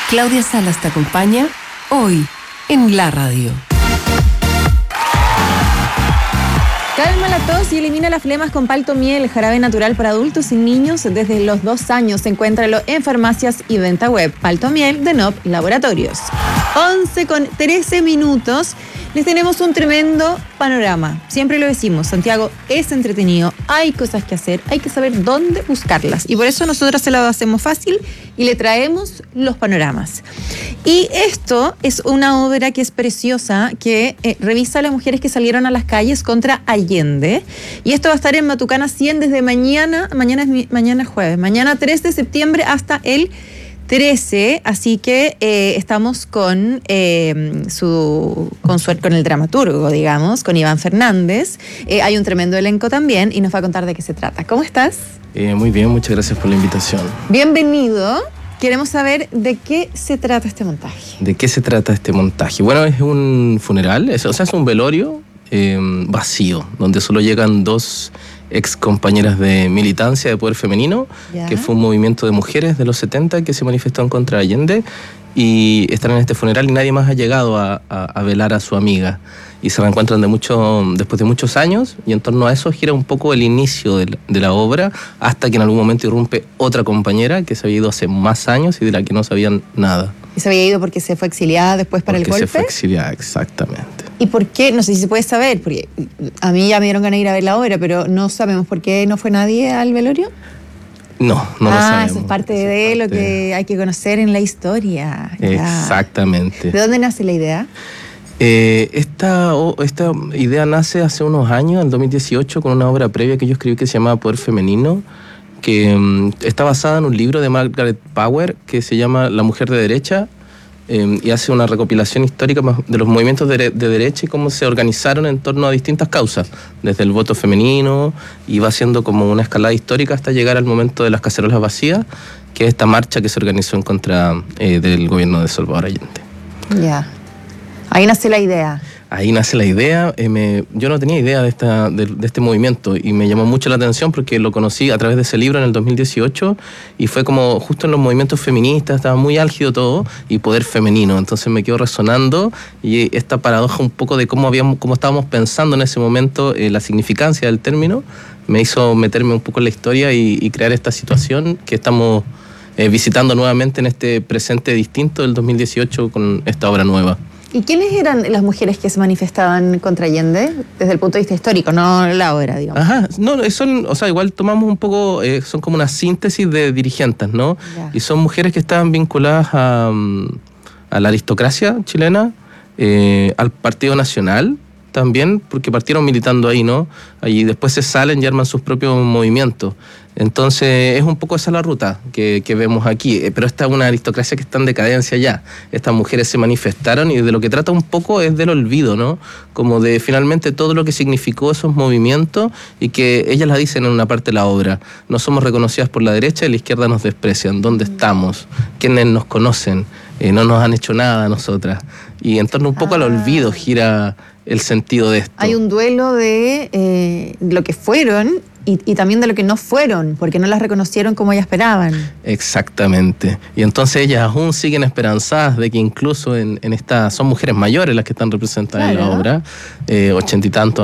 Claudia Salas te acompaña hoy en la radio. Calma la tos y elimina las flemas con Paltomiel, jarabe natural para adultos y niños desde los 2 años. Encuéntralo en farmacias y venta web. Paltomiel de NOP Laboratorios. 11:13. Les tenemos un tremendo panorama. Siempre lo decimos, Santiago es entretenido, hay cosas que hacer, hay que saber dónde buscarlas. Y por eso nosotros se lo hacemos fácil y le traemos los panoramas. Y esto es una obra que es preciosa, que revisa a las mujeres que salieron a las calles contra Allende. Y esto va a estar en Matucana 100 desde mañana es jueves, mañana 3 de septiembre hasta el 13, así que estamos con el dramaturgo, digamos, con Iván Fernández. Hay un tremendo elenco también y nos va a contar de qué se trata. ¿Cómo estás? Muy bien, muchas gracias por la invitación. Bienvenido. Queremos saber de qué se trata este montaje. ¿De qué se trata este montaje? Bueno, es un funeral, es un velorio vacío, donde solo llegan 2 ex compañeras de militancia de Poder Femenino, que fue un movimiento de mujeres de los 70 que se manifestó en contra de Allende, y están en este funeral y nadie más ha llegado a velar a su amiga. Y se reencuentran después de muchos años, y en torno a eso gira un poco el inicio de la obra, hasta que en algún momento irrumpe otra compañera que se había ido hace más años y de la que no sabían nada. ¿Y se había ido porque se fue exiliada después para el golpe? Porque se fue exiliada, exactamente. ¿Y por qué? No sé si se puede saber, porque a mí ya me dieron ganas de ir a ver la obra, pero no sabemos por qué no fue nadie al velorio. No lo sabemos. Eso es parte de lo que hay que conocer en la historia. Exactamente. ¿De dónde nace la idea? Esta idea nace hace unos años, en 2018, con una obra previa que yo escribí que se llamaba Poder Femenino, que está basada en un libro de Margaret Power que se llama La mujer de derecha, y hace una recopilación histórica de los movimientos de derecha y cómo se organizaron en torno a distintas causas, desde el voto femenino, y va haciendo como una escalada histórica hasta llegar al momento de las cacerolas vacías, que es esta marcha que se organizó en contra del gobierno de Salvador Allende. Ya. Ahí nace la idea. Ahí nace la idea. Yo no tenía idea de este movimiento y me llamó mucho la atención porque lo conocí a través de ese libro en el 2018 y fue como justo en los movimientos feministas, estaba muy álgido todo, y Poder Femenino. Entonces me quedó resonando, y esta paradoja un poco de cómo estábamos pensando en ese momento, la significancia del término, me hizo meterme un poco en la historia y crear esta situación que estamos visitando nuevamente en este presente distinto del 2018 con esta obra nueva. ¿Y quiénes eran las mujeres que se manifestaban contra Allende desde el punto de vista histórico, no la obra, digamos? Ajá, no, igual tomamos un poco, son como una síntesis de dirigentes, ¿no? Ya. Y son mujeres que estaban vinculadas a la aristocracia chilena, al Partido Nacional también, porque partieron militando ahí, ¿no? Allí después se salen y arman sus propios movimientos. Entonces es un poco esa la ruta que vemos aquí, pero esta es una aristocracia que está en decadencia ya. Estas mujeres se manifestaron y de lo que trata un poco es del olvido, ¿no? Como de finalmente todo lo que significó esos movimientos, y que ellas la dicen en una parte de la obra: no somos reconocidas por la derecha y la izquierda nos desprecian. ¿Dónde estamos? ¿Quiénes nos conocen? No nos han hecho nada a nosotras. Y en torno un poco al olvido gira el sentido de esto. Hay un duelo de lo que fueron y también de lo que no fueron, porque no las reconocieron como ellas esperaban. Exactamente. Y entonces ellas aún siguen esperanzadas de que incluso en esta, son mujeres mayores las que están representadas en la obra, 80 y tantos